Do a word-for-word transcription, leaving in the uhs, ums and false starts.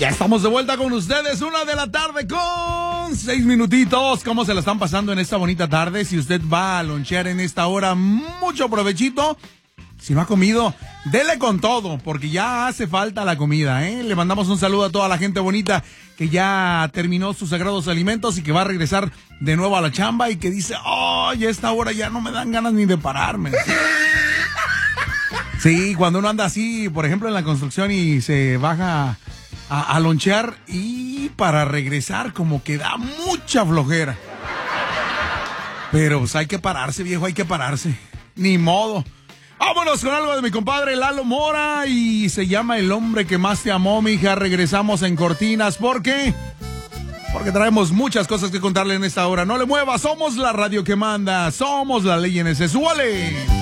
Ya estamos de vuelta con ustedes, una de la tarde con seis minutitos. ¿Cómo se la están pasando en esta bonita tarde? Si usted va a lonchear en esta hora, mucho provechito. Si no ha comido, dele con todo, porque ya hace falta la comida, ¿eh? Le mandamos un saludo a toda la gente bonita que ya terminó sus sagrados alimentos y que va a regresar de nuevo a la chamba y que dice, oh, ya a esta hora ya no me dan ganas ni de pararme. Sí, cuando uno anda así, por ejemplo, en la construcción y se baja a, a lonchear y para regresar como que da mucha flojera. Pero pues hay que pararse, viejo, hay que pararse. Ni modo. Vámonos con algo de mi compadre Lalo Mora y se llama El hombre que más te amó, mija. Regresamos en Cortinas. ¿Por qué? Porque traemos muchas cosas que contarle en esta hora. No le muevas, somos la radio que manda, somos la ley en ese. ¡Súbale!